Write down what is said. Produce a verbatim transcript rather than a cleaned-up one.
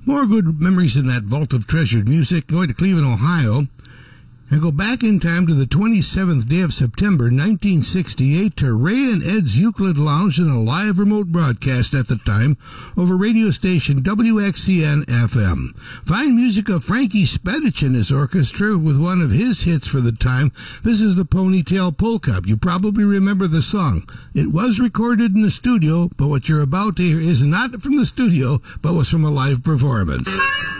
More good memories in that vault of treasured music. Going to Cleveland, Ohio, and go back in time to the twenty-seventh day of September, nineteen sixty-eight, to Ray and Ed's Euclid Lounge in a live remote broadcast at the time over radio station W X C N F M. Fine music of Frankie Spedich and his orchestra with one of his hits for the time. This is the Ponytail Polka. You probably remember the song. It was recorded in the studio, but what you're about to hear is not from the studio, but was from a live performance.